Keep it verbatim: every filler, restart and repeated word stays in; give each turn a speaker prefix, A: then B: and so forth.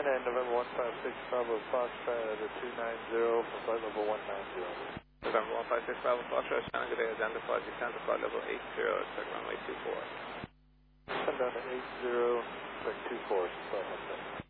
A: and November one five six Bravo Foxtrot at a two nine zero, flight level one nine zero.
B: November one five six Bravo Foxtrot, Shannon, good day, identify, descend to flight level eight zero, check runway two four.
A: Send down to eight zero, check two four, sorry about that.